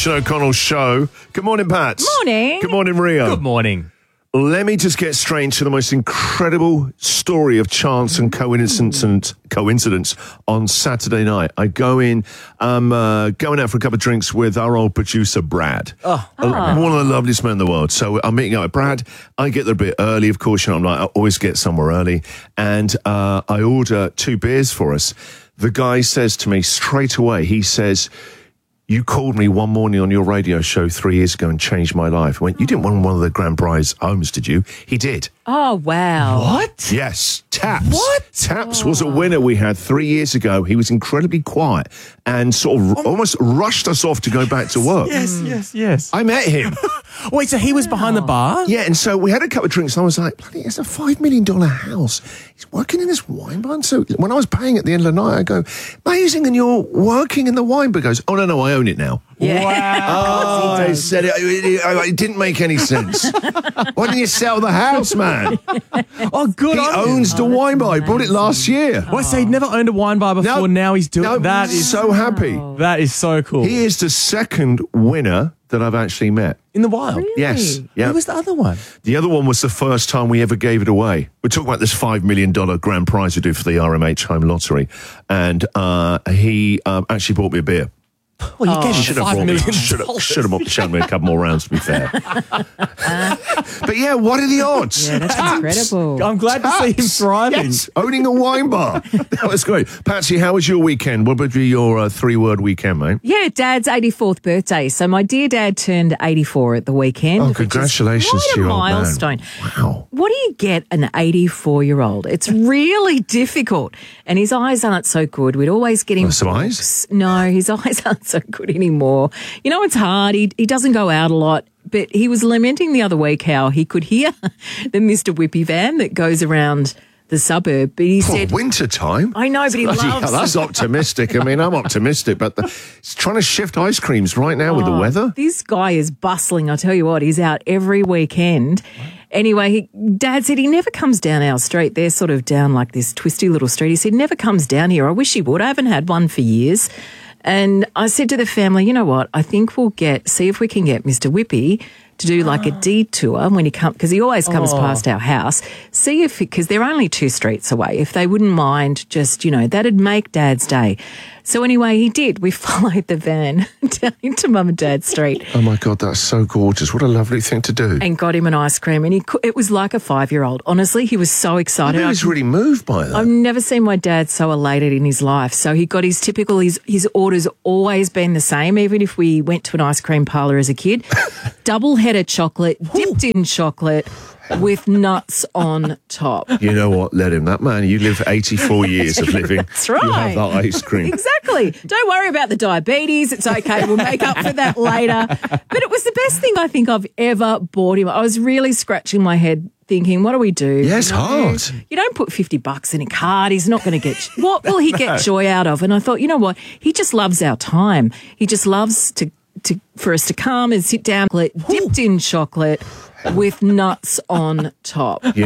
Sian O'Connell show. Good morning, Pat. Morning. Good morning, Rio. Good morning. Let me just get straight into the most incredible story of chance and coincidence on Saturday night. I go in, going out for a couple of drinks with our old producer, Brad. One of the loveliest men in the world. So I'm meeting up with Brad. I get there a bit early, of course. You know, I always get somewhere early. And I order 2 beers for us. The guy says to me straight away, he says, "You called me one morning on your radio show 3 years ago and changed my life." I went, "You didn't win one of the grand prize homes, did you?" He did. Oh, wow. What? Yes, Taps. What? Taps was a winner we had 3 years ago. He was incredibly quiet and sort of almost rushed us off to go back to work. Yes. I met him. Wait, so he was behind the bar? Yeah, and so we had a couple of drinks and I was like, bloody, it's a $5 million house. He's working in this wine bar. And so when I was paying at the end of the night, I go, "Amazing, and you're working in the wine bar?" He goes, "Oh, no, I own it now." Yeah. Wow. I said it didn't make any sense. Why didn't you sell the house, man? Oh, good. He owns the wine bar. He bought it last year. Well, so he'd never owned a wine bar before. Now he's doing that. Is so happy. That is so cool. He is the second winner that I've actually met. In the wild. Really? Yes. Yeah. Who was the other one? The other one was the first time we ever gave it away. We're talking about this $5 million grand prize we do for the RMH Home Lottery. And he actually bought me a beer. Well, you gave him Should have $5 brought me. million. Should have shown me a couple more rounds, to be fair. But yeah, what are the odds? Yeah, that's Taps. incredible. I'm glad to see him Taps. thriving. Yes, owning a wine bar. That was great. Patsy, how was your weekend? What would be your 3-word weekend, mate? Yeah, Dad's 84th birthday. So my dear Dad turned 84 at the weekend. Oh, which is congratulations quite to a your old man. milestone. Wow. What do you get an 84-year-old? It's really difficult. And his eyes aren't so good. We'd always get him... Some eyes? books. No, his eyes aren't so good anymore. You know, it's hard. He doesn't go out a lot. But he was lamenting the other week how he could hear the Mr. Whippy van that goes around the suburb. But he said... winter time? I know, but he Bloody loves... hell, that's optimistic. I mean, I'm optimistic, but he's trying to shift ice creams right now with the weather. This guy is bustling. I tell you what, he's out every weekend. Anyway, Dad said he never comes down our street. They're sort of down like this twisty little street. He said, never comes down here. I wish he would. I haven't had one for years. And I said to the family, you know what? I think we'll see if we can get Mr. Whippy to do like a detour when he comes, because he always comes past our house. See if, because they're only 2 streets away, if they wouldn't mind just, that'd make Dad's day. So anyway, he did. We followed the van down into Mum and Dad's street. Oh my God, that's so gorgeous. What a lovely thing to do. And got him an ice cream. And it was like a 5-year-old. Honestly, he was so excited. I was really moved by that. I've never seen my dad so elated in his life. So he got his typical, his orders always been the same, even if we went to an ice cream parlour as a kid. Double-headed chocolate, dipped in chocolate, with nuts on top. You know what? Let him. That man, you live 84 years of living. That's right. You have that ice cream. Exactly. Don't worry about the diabetes. It's okay. We'll make up for that later. But it was the best thing I think I've ever bought him. I was really scratching my head thinking, what do we do? Yeah, it's hard. You don't put $50 in a card. He's not going to get... What will he get joy out of? And I thought, you know what? He just loves our time. He just loves for us to come and sit down, dipped in chocolate with nuts on top.